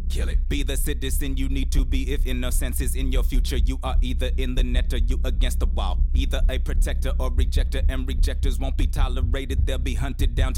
Kill it. Be the citizen you need to be if innocence is in your future. You are either in the net or you against the wall. Either a protector or rejector, and rejectors won't be tolerated. They'll be hunted down to